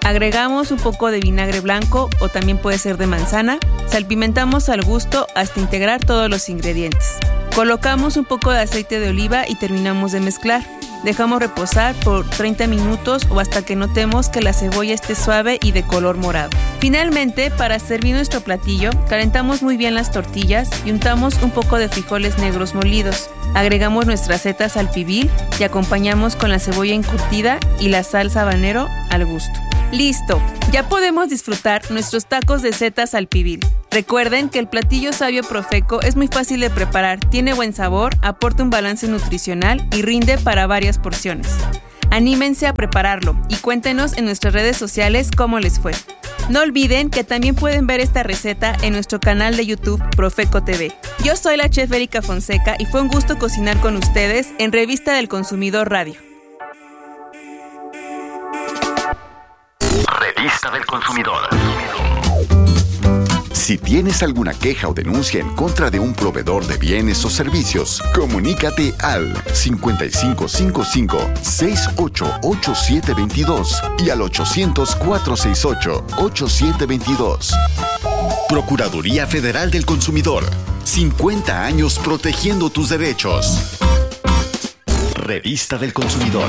Agregamos un poco de vinagre blanco o también puede ser de manzana. Salpimentamos al gusto hasta integrar todos los ingredientes. Colocamos un poco de aceite de oliva y terminamos de mezclar. Dejamos reposar por treinta minutos o hasta que notemos que la cebolla esté suave y de color morado. Finalmente, para servir nuestro platillo, calentamos muy bien las tortillas y untamos un poco de frijoles negros molidos. Agregamos nuestras setas al pibil y acompañamos con la cebolla encurtida y la salsa habanero al gusto. ¡Listo! Ya podemos disfrutar nuestros tacos de setas al pibil. Recuerden que el platillo Sabio Profeco es muy fácil de preparar, tiene buen sabor, aporta un balance nutricional y rinde para varias porciones. Anímense a prepararlo y cuéntenos en nuestras redes sociales cómo les fue. No olviden que también pueden ver esta receta en nuestro canal de YouTube Profeco T V. Yo soy la chef Erika Fonseca y fue un gusto cocinar con ustedes en Revista del Consumidor Radio. Revista del Consumidor. Si tienes alguna queja o denuncia en contra de un proveedor de bienes o servicios, comunícate al cincuenta y cinco cincuenta y cinco, sesenta y ocho, ochenta y siete veintidós y al ochocientos, cuatrocientos sesenta y ocho, ochenta y siete veintidós. Procuraduría Federal del Consumidor. cincuenta años protegiendo tus derechos. Revista del Consumidor.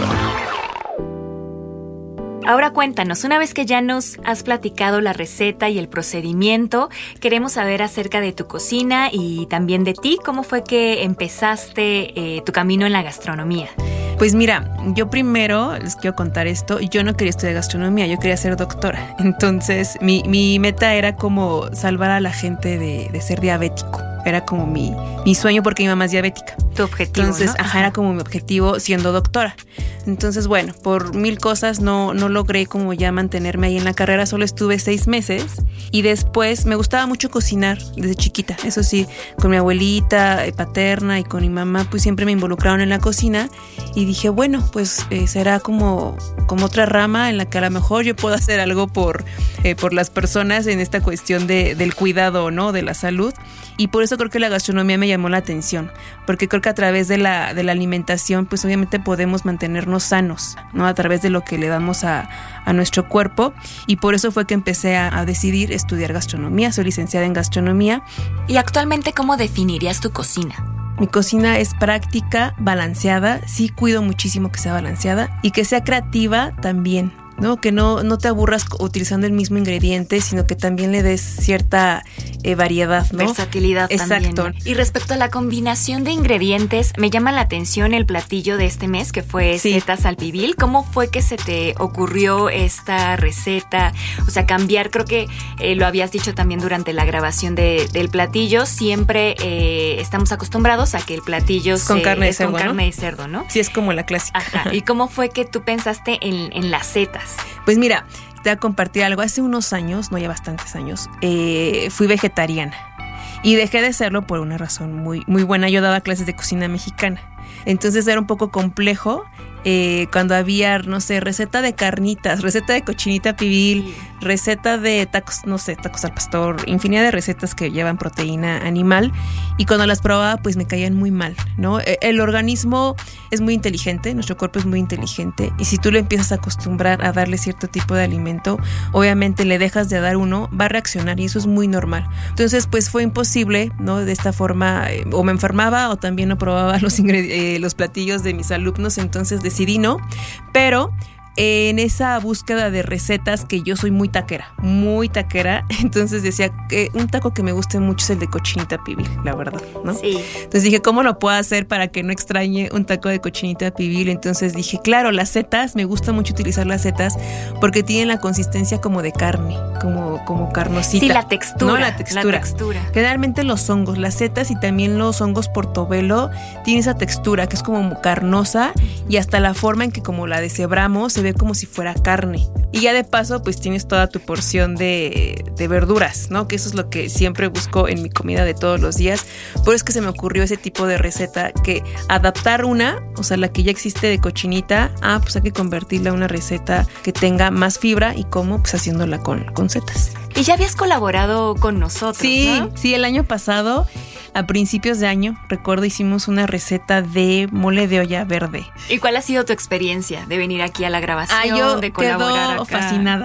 Ahora cuéntanos, una vez que ya nos has platicado la receta y el procedimiento, queremos saber acerca de tu cocina y también de ti. ¿Cómo fue que empezaste eh, tu camino en la gastronomía? Pues mira, yo primero les quiero contar esto. Yo no quería estudiar gastronomía, yo quería ser doctora. Entonces mi, mi meta era como salvar a la gente de, de ser diabético. Era como mi, mi sueño porque mi mamá es diabética. Tu objetivo, Entonces, ¿no? ajá, era como mi objetivo siendo doctora. Entonces, bueno, por mil cosas no, no logré como ya mantenerme ahí en la carrera. Solo estuve seis meses y después me gustaba mucho cocinar desde chiquita. Eso sí, con mi abuelita eh, paterna y con mi mamá, pues siempre me involucraron en la cocina. Y dije, bueno, pues eh, será como, como otra rama en la que a lo mejor yo puedo hacer algo por, eh, por las personas en esta cuestión de, del cuidado, ¿no? De la salud. Y por eso creo que la gastronomía me llamó la atención, porque creo que a través de la, de la alimentación, pues obviamente podemos mantenernos sanos, ¿no? A través de lo que le damos a, a nuestro cuerpo. Y por eso fue que empecé a, a decidir estudiar gastronomía. Soy licenciada en gastronomía. ¿Y actualmente cómo definirías tu cocina? Mi cocina es práctica, balanceada. Sí cuido muchísimo que sea balanceada y que sea creativa también, ¿no? Que no, no te aburras utilizando el mismo ingrediente, sino que también le des cierta eh, variedad, ¿no? Versatilidad. Exacto. También. Y respecto a la combinación de ingredientes, me llama la atención el platillo de este mes, que fue sí. setas al pibil. ¿Cómo fue que se te ocurrió esta receta? O sea, cambiar, creo que eh, lo habías dicho también durante la grabación de, del platillo. Siempre eh, estamos acostumbrados a que el platillo con se, carne de es cerdo, con carne ¿no? de cerdo, ¿no? Sí, es como la clásica. Ajá. ¿Y cómo fue que tú pensaste en, en las setas? Pues mira, te voy a compartir algo. Hace unos años, no ya bastantes años, eh, fui vegetariana y dejé de serlo por una razón muy, muy buena. Yo daba clases de cocina mexicana, entonces era un poco complejo eh, cuando había, no sé, receta de carnitas, receta de cochinita pibil, sí. receta de tacos, no sé, tacos al pastor, infinidad de recetas que llevan proteína animal, y cuando las probaba pues me caían muy mal, ¿no? El organismo es muy inteligente, nuestro cuerpo es muy inteligente, y si tú le empiezas a acostumbrar a darle cierto tipo de alimento, obviamente le dejas de dar uno, va a reaccionar, y eso es muy normal. Entonces pues fue imposible, ¿no? De esta forma, eh, o me enfermaba o también no probaba los, ingredi- eh, los platillos de mis alumnos, entonces decidí no, pero en esa búsqueda de recetas, que yo soy muy taquera, muy taquera, entonces decía que un taco que me guste mucho es el de cochinita pibil, la verdad, ¿no? Sí. Entonces dije, ¿cómo lo puedo hacer para que no extrañe un taco de cochinita pibil? Entonces dije, claro, las setas, me gusta mucho utilizar las setas porque tienen la consistencia como de carne, como, como carnosita. Sí, la textura. No, la textura. La textura. Generalmente los hongos, las setas y también los hongos portobelo tienen esa textura que es como carnosa, y hasta la forma en que como la deshebramos se ve como si fuera carne. Y ya de paso pues tienes toda tu porción de, de verduras, ¿no? Que eso es lo que siempre busco en mi comida de todos los días. Por eso es que se me ocurrió ese tipo de receta, que adaptar una, o sea, la que ya existe de cochinita, ah, pues hay que convertirla a una receta que tenga más fibra. ¿Y cómo? Pues haciéndola con, con setas. Y ya habías colaborado con nosotros, Sí, ¿no? sí, el año pasado, a principios de año, recuerdo, hicimos una receta de mole de olla verde. ¿Y cuál ha sido tu experiencia de venir aquí a la grabación, ah, yo de colaborar quedo acá? fascinada.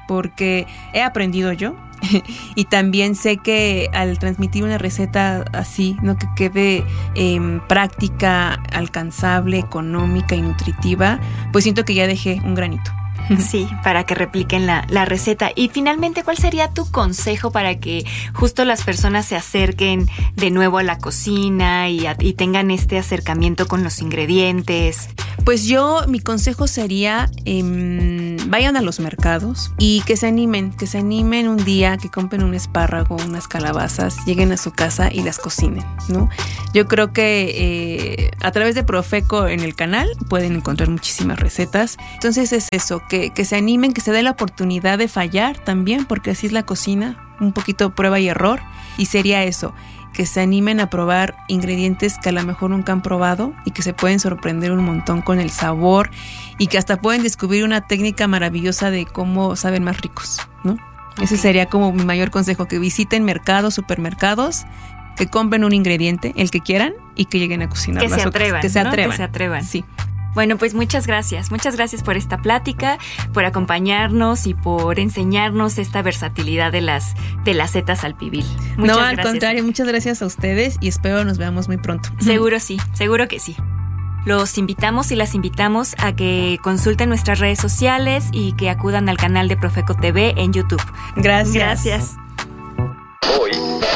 porque he aprendido yo y también sé que al transmitir una receta así, ¿no? Que quede eh, práctica, alcanzable, económica y nutritiva, pues siento que ya dejé un granito. Sí, para que repliquen la, la receta. Y finalmente, ¿cuál sería tu consejo para que justo las personas se acerquen de nuevo a la cocina y, a, y tengan este acercamiento con los ingredientes? Pues yo, mi consejo sería, eh, vayan a los mercados y que se animen, que se animen un día, que compren un espárrago, unas calabazas, lleguen a su casa y las cocinen, ¿no? Yo creo que eh, a través de Profeco en el canal pueden encontrar muchísimas recetas. Entonces es eso, que, que se animen, que se dé la oportunidad de fallar también, porque así es la cocina, un poquito prueba y error. Y sería eso, que se animen a probar ingredientes que a lo mejor nunca han probado y que se pueden sorprender un montón con el sabor y que hasta pueden descubrir una técnica maravillosa de cómo saben más ricos, ¿no? Okay. Ese sería como mi mayor consejo, que visiten mercados, supermercados, que compren un ingrediente, el que quieran, y que lleguen a cocinar. Que se atrevan, que se atrevan, ¿no? Que se atrevan. Sí. Bueno, pues muchas gracias. Muchas gracias por esta plática, por acompañarnos y por enseñarnos esta versatilidad de las de las setas al pibil. Muchas no, al gracias. contrario, muchas gracias a ustedes y espero nos veamos muy pronto. Seguro sí, seguro que sí. Los invitamos y las invitamos a que consulten nuestras redes sociales y que acudan al canal de Profeco T V en YouTube. Gracias. Gracias. Hoy,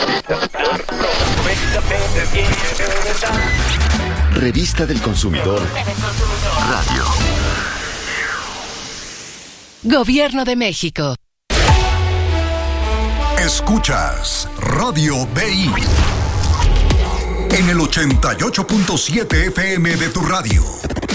Revista del Consumidor Radio. Gobierno de México. Escuchas Radio B I en el ochenta y ocho punto siete F M de tu radio.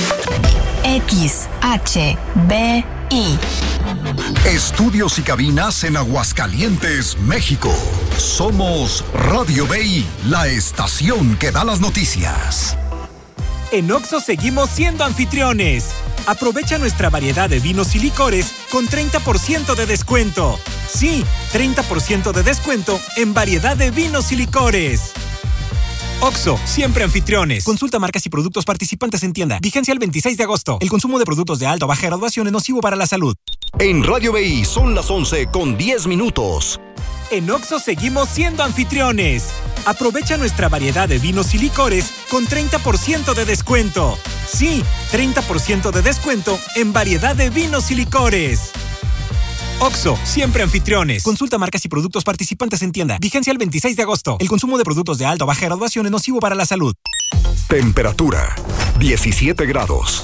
X H B I. Estudios y cabinas en Aguascalientes, México. Somos Radio B I, la estación que da las noticias. En Oxxo seguimos siendo anfitriones. Aprovecha nuestra variedad de vinos y licores con treinta por ciento de descuento. Sí, treinta por ciento de descuento en variedad de vinos y licores. Oxxo, siempre anfitriones. Consulta marcas y productos participantes en tienda. Vigencia el veintiséis de agosto. El consumo de productos de alta o baja graduación es nocivo para la salud. En Radio B I son las once con diez minutos. En Oxxo seguimos siendo anfitriones. Aprovecha nuestra variedad de vinos y licores con treinta por ciento de descuento. Sí, treinta por ciento de descuento en variedad de vinos y licores. Oxxo, siempre anfitriones. Consulta marcas y productos participantes en tienda. Vigencia el veintiséis de agosto. El consumo de productos de alta o baja graduación es nocivo para la salud. Temperatura, diecisiete grados.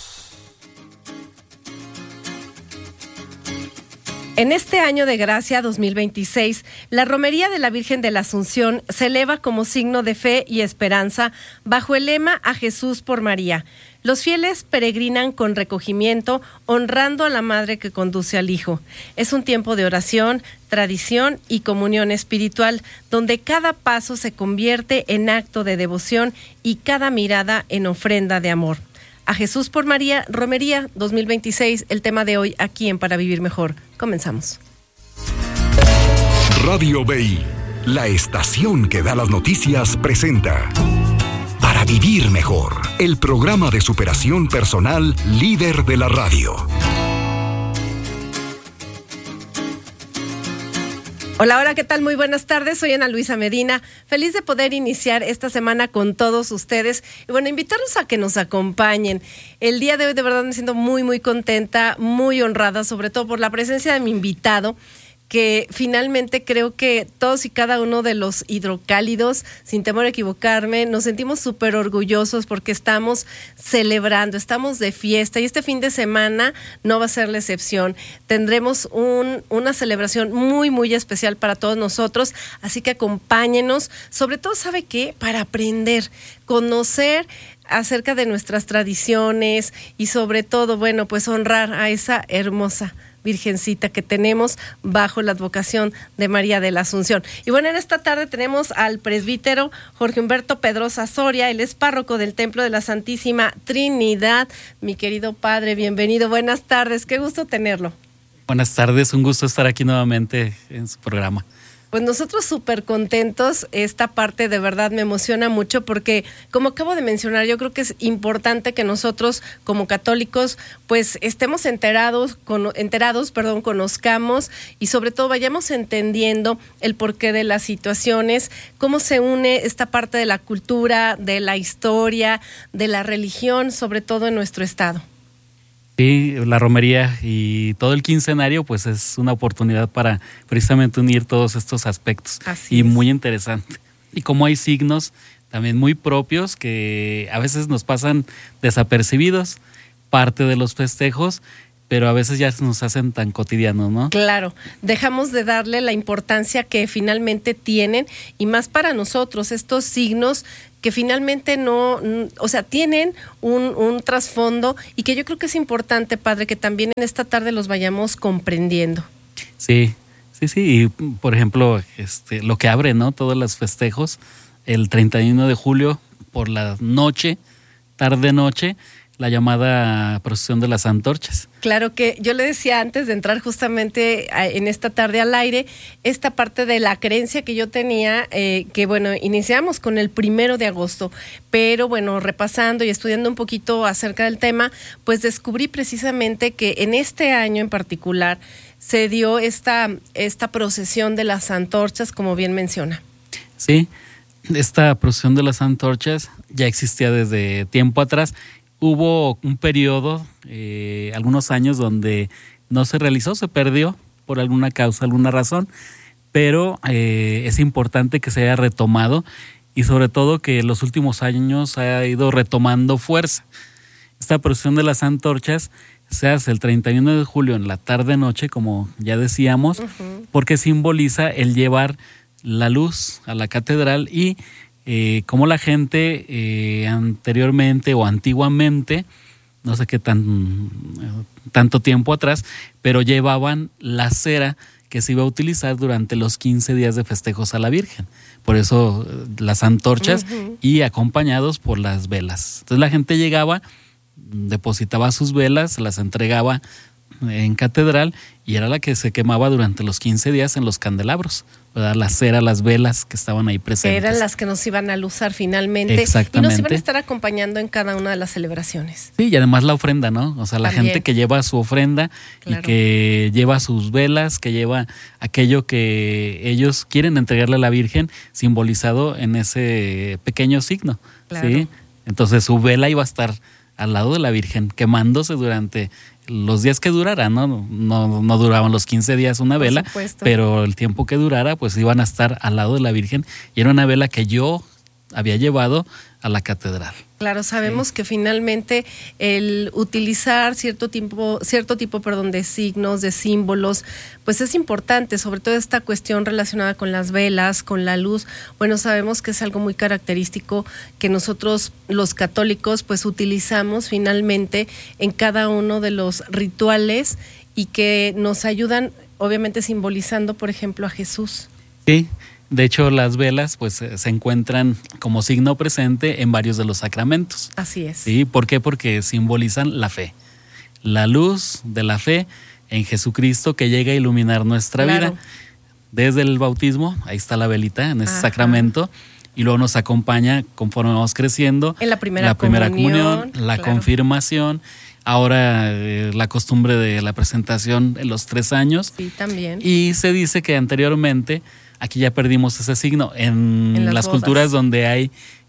En este año de gracia dos mil veintiséis, la Romería de la Virgen de la Asunción se eleva como signo de fe y esperanza bajo el lema A Jesús por María. Los fieles peregrinan con recogimiento, honrando a la Madre que conduce al Hijo. Es un tiempo de oración, tradición y comunión espiritual, donde cada paso se convierte en acto de devoción y cada mirada en ofrenda de amor. A Jesús por María, Romería dos mil veintiséis, el tema de hoy aquí en Para Vivir Mejor. Comenzamos. Radio B I, la estación que da las noticias, presenta Para Vivir Mejor, el programa de superación personal líder de la radio. Hola, hola, ¿qué tal? Muy buenas tardes, soy Ana Luisa Medina, feliz de poder iniciar esta semana con todos ustedes y bueno, invitarlos a que nos acompañen. El día de hoy de verdad me siento muy, muy contenta, muy honrada, sobre todo por la presencia de mi invitado, que finalmente creo que todos y cada uno de los hidrocálidos, sin temor a equivocarme, nos sentimos súper orgullosos porque estamos celebrando, estamos de fiesta y este fin de semana no va a ser la excepción. Tendremos un, una celebración muy, muy especial para todos nosotros, así que acompáñenos, sobre todo, ¿sabe qué? Para aprender, conocer acerca de nuestras tradiciones y sobre todo, bueno, pues honrar a esa hermosa Virgencita que tenemos bajo la advocación de María de la Asunción. Y bueno, en esta tarde tenemos al presbítero Jorge Humberto Pedrosa Soria, él es párroco del Templo de la Santísima Trinidad. Mi querido padre, bienvenido, buenas tardes, qué gusto tenerlo. Buenas tardes, un gusto estar aquí nuevamente en su programa. Pues nosotros súper contentos, esta parte de verdad me emociona mucho porque, como acabo de mencionar, yo creo que es importante que nosotros como católicos pues estemos enterados, con, enterados, perdón, conozcamos y sobre todo vayamos entendiendo el porqué de las situaciones, cómo se une esta parte de la cultura, de la historia, de la religión, sobre todo en nuestro estado. Sí, la romería y todo el quincenario pues es una oportunidad para precisamente unir todos estos aspectos. Así y es. Muy interesante. Y como hay signos también muy propios que a veces nos pasan desapercibidos, parte de los festejos, pero a veces ya se nos hacen tan cotidianos, ¿no? Claro, dejamos de darle la importancia que finalmente tienen y más para nosotros, estos signos que finalmente no, o sea, tienen un, un trasfondo y que yo creo que es importante, padre, que también en esta tarde los vayamos comprendiendo. Sí, sí, sí, y por ejemplo, este, lo que abre, ¿no? Todos los festejos, el treinta y uno de julio por la noche, tarde-noche, la llamada procesión de las antorchas. Claro que yo le decía antes de entrar justamente en esta tarde al aire, esta parte de la creencia que yo tenía, eh, que bueno, iniciamos con el primero de agosto, pero bueno, repasando y estudiando un poquito acerca del tema, pues descubrí precisamente que en este año en particular se dio esta, esta procesión de las antorchas, como bien menciona. Sí, esta procesión de las antorchas ya existía desde tiempo atrás. Hubo un periodo, eh, algunos años, donde no se realizó, se perdió por alguna causa, alguna razón, pero eh, es importante que se haya retomado y sobre todo que en los últimos años ha ido retomando fuerza. Esta procesión de las antorchas se hace el treinta y uno de julio en la tarde-noche, como ya decíamos, uh-huh. porque simboliza el llevar la luz a la catedral y Eh, como la gente eh, anteriormente o antiguamente, no sé qué tan tanto tiempo atrás, pero llevaban la cera que se iba a utilizar durante los quince días de festejos a la Virgen. Por eso las antorchas uh-huh. y acompañados por las velas. Entonces la gente llegaba, depositaba sus velas, las entregaba en catedral y era la que se quemaba durante los quince días en los candelabros, ¿verdad? La cera, las velas que estaban ahí presentes. Eran las que nos iban a luzar finalmente. Exactamente. Y nos iban a estar acompañando en cada una de las celebraciones. Sí, y además la ofrenda, ¿no? O sea, la También. gente que lleva su ofrenda claro. y que lleva sus velas, que lleva aquello que ellos quieren entregarle a la Virgen, simbolizado en ese pequeño signo. Claro. ¿Sí? Entonces su vela iba a estar al lado de la Virgen, quemándose durante los días que durara, ¿no? No, no duraban los quince días una vela, pero el tiempo que durara, pues iban a estar al lado de la Virgen y era una vela que yo había llevado a la catedral. Claro, sabemos sí. que finalmente el utilizar cierto tipo, cierto tipo, perdón, de signos, de símbolos, pues es importante, sobre todo esta cuestión relacionada con las velas, con la luz. Bueno, sabemos que es algo muy característico que nosotros los católicos pues utilizamos finalmente en cada uno de los rituales y que nos ayudan, obviamente simbolizando, por ejemplo, a Jesús. Sí. De hecho, las velas pues se encuentran como signo presente en varios de los sacramentos. Así es. ¿Sí? ¿Por qué? Porque simbolizan la fe. La luz de la fe en Jesucristo que llega a iluminar nuestra claro. vida. Desde el bautismo, ahí está la velita en ese Ajá. sacramento, y luego nos acompaña conforme vamos creciendo. En la primera, la primera comunión, comunión la claro. confirmación. Ahora eh, la costumbre de la presentación en los tres años. Sí, también. Y se dice que anteriormente aquí ya perdimos ese signo. En, en las, las culturas donde hay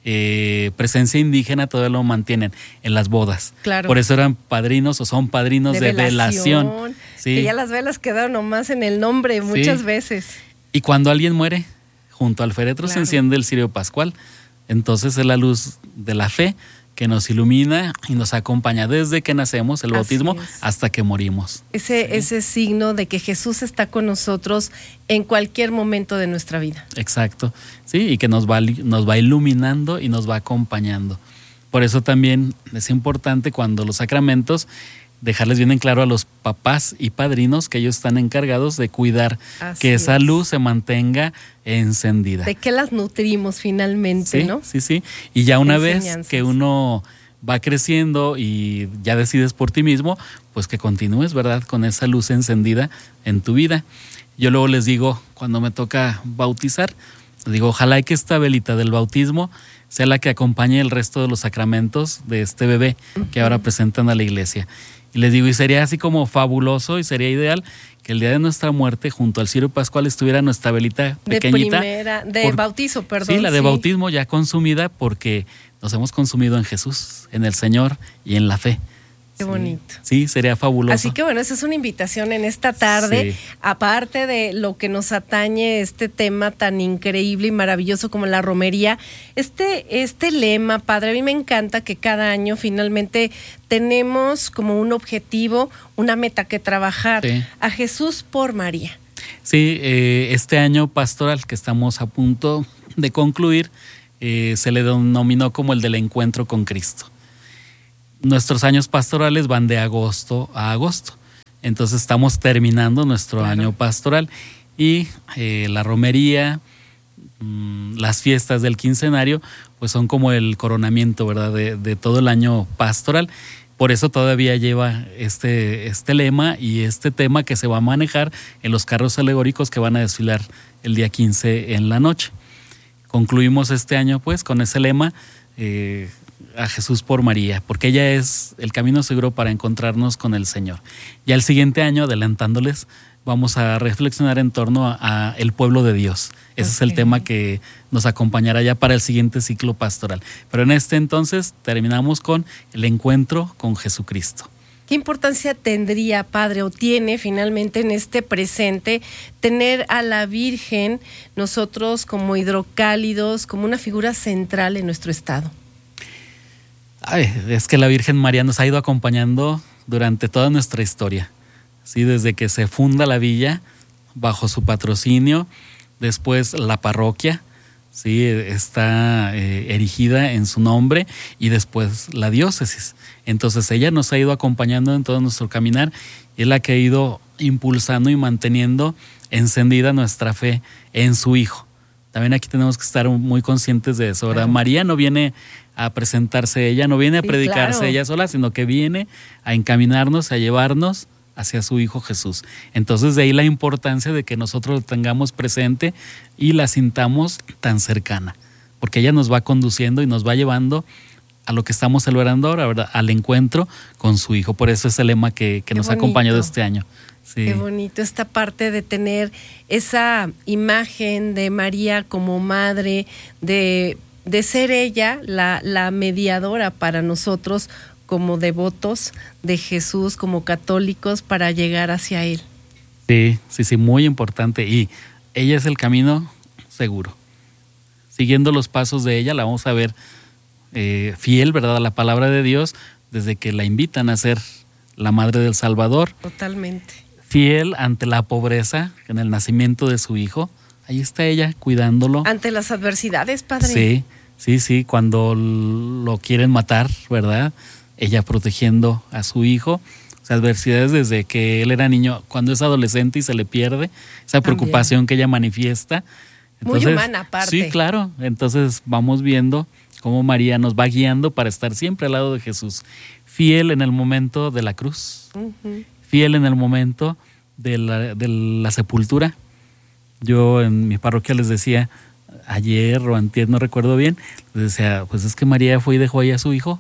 eh, presencia indígena todavía lo mantienen en las bodas. Claro. Por eso eran padrinos o son padrinos de, de velación. velación. Sí. Que ya las velas quedaron nomás en el nombre muchas sí. veces. Y cuando alguien muere, junto al féretro claro. se enciende el cirio pascual. Entonces es la luz de la fe que nos ilumina y nos acompaña desde que nacemos, el bautismo, hasta que morimos. Ese, sí. ese signo de que Jesús está con nosotros en cualquier momento de nuestra vida. Exacto, sí, y que nos va, nos va iluminando y nos va acompañando. Por eso también es importante cuando los sacramentos, dejarles bien en claro a los papás y padrinos que ellos están encargados de cuidar Así que esa es. luz se mantenga encendida. De que las nutrimos finalmente, sí, ¿no? Sí, sí. Y ya una vez que uno va creciendo y ya decides por ti mismo, pues que continúes, ¿verdad? Con esa luz encendida en tu vida. Yo luego les digo, cuando me toca bautizar, les digo, ojalá que esta velita del bautismo sea la que acompañe el resto de los sacramentos de este bebé que ahora presentan a la iglesia. Y les digo, y sería así como fabuloso y sería ideal que el día de nuestra muerte, junto al cirio pascual, estuviera nuestra velita pequeñita. De primera, de por, bautizo, perdón. Sí, la de sí. bautismo ya consumida, porque nos hemos consumido en Jesús, en el Señor y en la fe. Qué bonito. Sí, sería fabuloso. Así que bueno, esa es una invitación en esta tarde, sí. Aparte de lo que nos atañe este tema tan increíble y maravilloso como la romería, este, este lema, padre, a mí me encanta que cada año finalmente tenemos como un objetivo, una meta que trabajar, sí. A Jesús por María. Sí, eh, este año pastoral que estamos a punto de concluir, eh, se le denominó como el del encuentro con Cristo. Nuestros años pastorales van de agosto a agosto, entonces estamos terminando nuestro claro. año pastoral y eh, la romería, mmm, las fiestas del quincenario, pues son como el coronamiento, ¿verdad?, de, de todo el año pastoral. Por eso todavía lleva este, este lema y este tema que se va a manejar en los carros alegóricos que van a desfilar el día quince en la noche. Concluimos este año pues con ese lema, eh, a Jesús por María, porque ella es el camino seguro para encontrarnos con el Señor. Y al siguiente año, adelantándoles, vamos a reflexionar en torno a, a el pueblo de Dios. Ese okay. es el tema que nos acompañará ya para el siguiente ciclo pastoral. Pero en este entonces terminamos con el encuentro con Jesucristo. ¿Qué importancia tendría, padre, o tiene finalmente en este presente tener a la Virgen, nosotros como hidrocálidos, como una figura central en nuestro estado? Ay, es que la Virgen María nos ha ido acompañando durante toda nuestra historia, ¿sí? Desde que se funda la villa bajo su patrocinio, después la parroquia, ¿sí? Está eh, erigida en su nombre, y después la diócesis. Entonces ella nos ha ido acompañando en todo nuestro caminar y es la que ha ido impulsando y manteniendo encendida nuestra fe en su Hijo. También aquí tenemos que estar muy conscientes de eso, ¿verdad? Claro. María no viene a presentarse ella, no viene a sí, predicarse claro. ella sola, sino que viene a encaminarnos, a llevarnos hacia su Hijo Jesús. Entonces de ahí la importancia de que nosotros lo tengamos presente y la sintamos tan cercana, porque ella nos va conduciendo y nos va llevando a lo que estamos celebrando ahora, ¿verdad? Al encuentro con su Hijo. Por eso es el lema que, que nos ha acompañado este año. Sí. Qué bonito esta parte de tener esa imagen de María como madre, de, de ser ella la, la mediadora para nosotros como devotos de Jesús, como católicos, para llegar hacia Él. Sí, sí, sí, muy importante. Y ella es el camino seguro. Siguiendo los pasos de ella, la vamos a ver eh, fiel, ¿verdad?, a la palabra de Dios, desde que la invitan a ser la madre del Salvador. Totalmente. Fiel ante la pobreza, en el nacimiento de su Hijo. Ahí está ella, cuidándolo. Ante las adversidades, padre. Sí, sí, sí, cuando lo quieren matar, ¿verdad?, ella protegiendo a su Hijo. O sea, adversidades desde que él era niño, cuando es adolescente y se le pierde, esa preocupación También. que ella manifiesta. Entonces, muy humana aparte. Sí, claro. Entonces vamos viendo cómo María nos va guiando para estar siempre al lado de Jesús. Fiel en el momento de la cruz. Uh-huh. Fiel en el momento de la, de la sepultura. Yo en mi parroquia les decía, ayer o antier, no recuerdo bien, les decía, pues es que María fue y dejó ahí a su Hijo.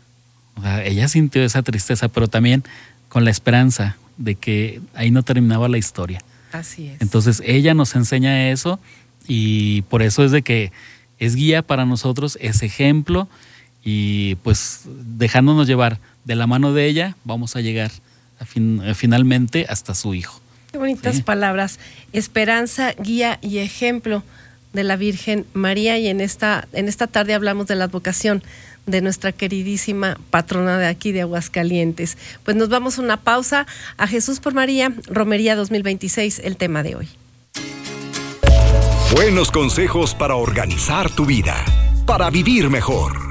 O sea, ella sintió esa tristeza, pero también con la esperanza de que ahí no terminaba la historia. Así es. Entonces ella nos enseña eso y por eso es de que es guía para nosotros, es ejemplo, y pues dejándonos llevar de la mano de ella vamos a llegar a fin, a finalmente hasta su Hijo. Qué bonitas ¿Sí? palabras. Esperanza, guía y ejemplo de la Virgen María, y en esta, en esta tarde hablamos de la advocación de nuestra queridísima patrona de aquí de Aguascalientes. Pues nos vamos a una pausa. A Jesús por María, Romería dos mil veintiséis, el tema de hoy. Buenos consejos para organizar tu vida, para vivir mejor.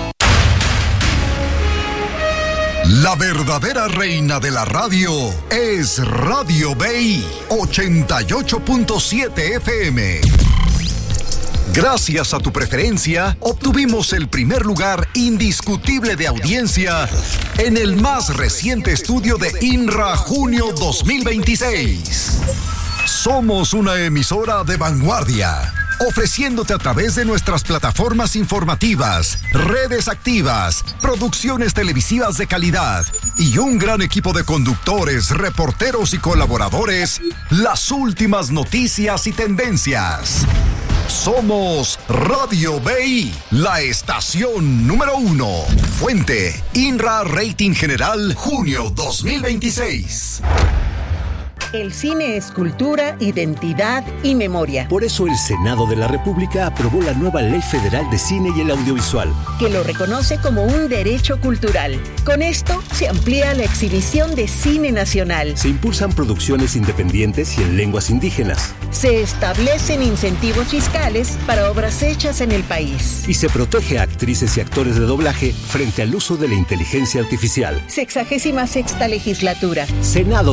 La verdadera reina de la radio es Radio B I ochenta y ocho punto siete F M. Gracias a tu preferencia, obtuvimos el primer lugar indiscutible de audiencia en el más reciente estudio de INRA Junio dos mil veintiséis. Somos una emisora de vanguardia, ofreciéndote a través de nuestras plataformas informativas, redes activas, producciones televisivas de calidad y un gran equipo de conductores, reporteros y colaboradores, las últimas noticias y tendencias. Somos Radio B I, la estación número uno. Fuente, INRA Rating General, junio dos mil veintiséis. El cine es cultura, identidad y memoria. Por eso el Senado de la República aprobó la nueva Ley Federal de Cine y el Audiovisual, que lo reconoce como un derecho cultural. Con esto se amplía la exhibición de cine nacional. Se impulsan producciones independientes y en lenguas indígenas. Se establecen incentivos fiscales para obras hechas en el país. Y se protege a actrices y actores de doblaje frente al uso de la inteligencia artificial. Sexagésima sexta legislatura. Senado